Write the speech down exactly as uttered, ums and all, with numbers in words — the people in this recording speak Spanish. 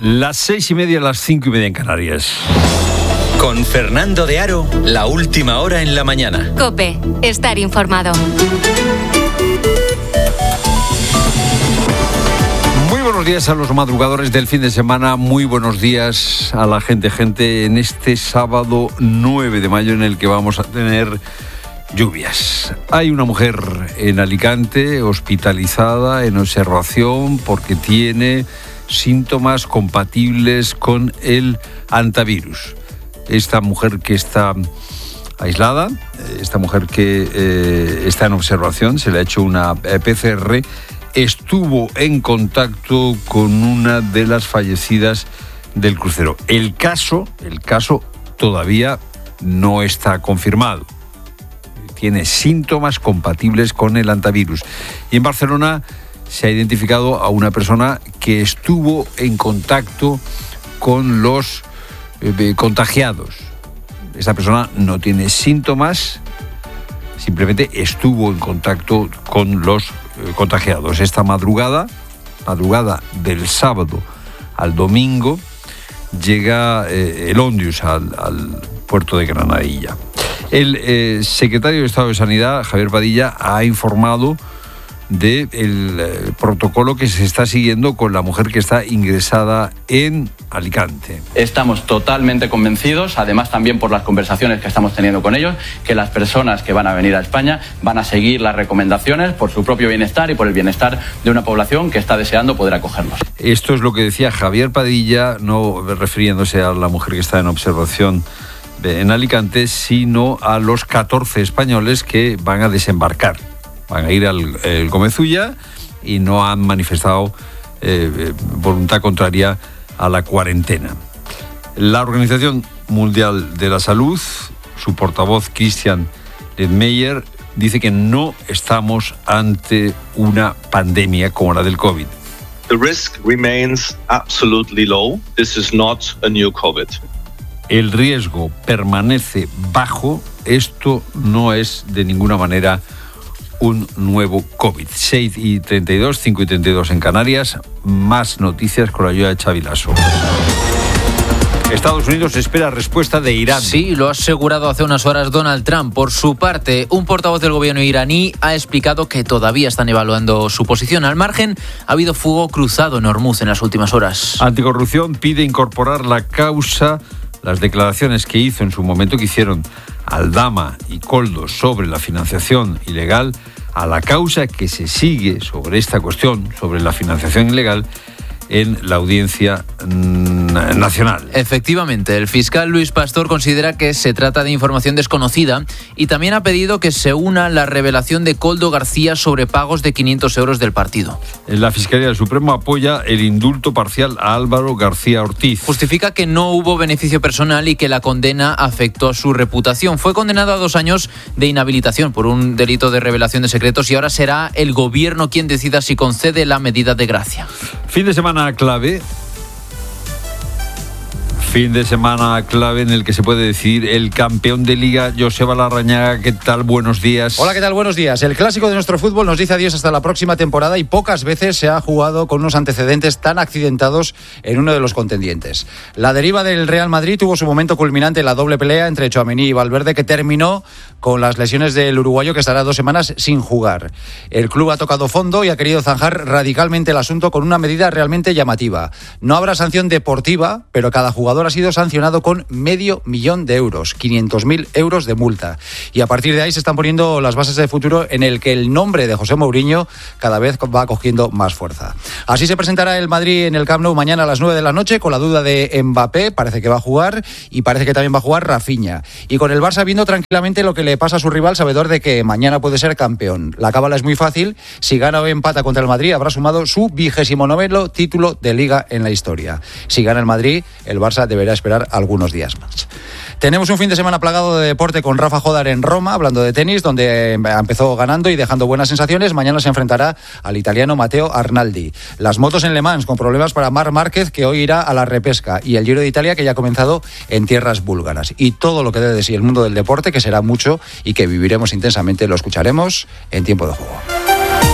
Las seis y media, las cinco y media en Canarias. Con Fernando de Aro, la última hora en la mañana. COPE, estar informado. Muy buenos días a los madrugadores del fin de semana, muy buenos días a la gente, gente, en este sábado nueve de mayo en el que vamos a tener lluvias. Hay una mujer en Alicante hospitalizada en observación porque tiene síntomas compatibles con el hantavirus. Esta mujer que está aislada, esta mujer que eh, está en observación, se le ha hecho una P C R, estuvo en contacto con una de las fallecidas del crucero. El caso, el caso todavía no está confirmado. Tiene síntomas compatibles con el hantavirus. Y en Barcelona se ha identificado a una persona que estuvo en contacto con los eh, contagiados. Esta persona no tiene síntomas, simplemente estuvo en contacto con los eh, contagiados. Esta madrugada, madrugada del sábado al domingo, llega eh, el Ondius al, al puerto de Granadilla. El eh, secretario de Estado de Sanidad, Javier Padilla, ha informado del eh, protocolo que se está siguiendo con la mujer que está ingresada en Alicante. Estamos totalmente convencidos, además también por las conversaciones que estamos teniendo con ellos, que las personas que van a venir a España van a seguir las recomendaciones por su propio bienestar y por el bienestar de una población que está deseando poder acogernos. Esto es lo que decía Javier Padilla, no refiriéndose a la mujer que está en observación en Alicante, sino a los catorce españoles que van a desembarcar. Van a ir al el Gomezulla y no han manifestado eh, voluntad contraria a la cuarentena. La Organización Mundial de la Salud, su portavoz Christian Lindmeier, dice que no estamos ante una pandemia como la del COVID. The risk remains absolutely low. This is not a new COVID. El riesgo permanece bajo. Esto no es de ninguna manera un nuevo COVID. seis y treinta y dos, cinco y treinta y dos en Canarias. Más noticias con la ayuda de Xavi Lasso. Estados Unidos espera respuesta de Irán. Sí, lo ha asegurado hace unas horas Donald Trump. Por su parte, un portavoz del gobierno iraní ha explicado que todavía están evaluando su posición. Al margen, ha habido fuego cruzado en Hormuz en las últimas horas. Anticorrupción pide incorporar la causa, las declaraciones que hizo en su momento, que hicieron Aldama y Koldo sobre la financiación ilegal, a la causa que se sigue sobre esta cuestión, sobre la financiación ilegal, en la Audiencia Nacional. Efectivamente, el fiscal Luis Pastor considera que se trata de información desconocida y también ha pedido que se una la revelación de Koldo García sobre pagos de quinientos euros del partido. La Fiscalía del Supremo apoya el indulto parcial a Álvaro García Ortiz. Justifica que no hubo beneficio personal y que la condena afectó a su reputación. Fue condenado a dos años de inhabilitación por un delito de revelación de secretos y ahora será el gobierno quien decida si concede la medida de gracia. Fin de semana clave. Fin de semana clave en el que se puede decidir el campeón de Liga. Joseba Larrañaga, ¿qué tal? Buenos días. Hola, ¿qué tal? Buenos días. El clásico de nuestro fútbol nos dice adiós hasta la próxima temporada y pocas veces se ha jugado con unos antecedentes tan accidentados en uno de los contendientes. La deriva del Real Madrid tuvo su momento culminante en la doble pelea entre Tchouaméni y Valverde, que terminó con las lesiones del uruguayo, que estará dos semanas sin jugar. El club ha tocado fondo y ha querido zanjar radicalmente el asunto con una medida realmente llamativa. No habrá sanción deportiva, pero cada jugador ha sido sancionado con medio millón de euros, quinientos mil euros de multa. Y a partir de ahí se están poniendo las bases de futuro en el que el nombre de José Mourinho cada vez va cogiendo más fuerza. Así se presentará el Madrid en el Camp Nou mañana a las nueve de la noche con la duda de Mbappé, parece que va a jugar, y parece que también va a jugar Rafinha. Y con el Barça viendo tranquilamente lo que le pasa a su rival, sabedor de que mañana puede ser campeón. La cábala es muy fácil. Si gana o empata contra el Madrid, habrá sumado su vigésimo noveno título de Liga en la historia. Si gana el Madrid, el Barça deberá esperar algunos días más. Tenemos un fin de semana plagado de deporte con Rafa Jodar en Roma, hablando de tenis, donde empezó ganando y dejando buenas sensaciones. Mañana se enfrentará al italiano Matteo Arnaldi. Las motos en Le Mans, con problemas para Marc Márquez, que hoy irá a la repesca. Y el Giro de Italia, que ya ha comenzado en tierras búlgaras. Y todo lo que dé de sí el mundo del deporte, que será mucho y que viviremos intensamente, lo escucharemos en Tiempo de Juego.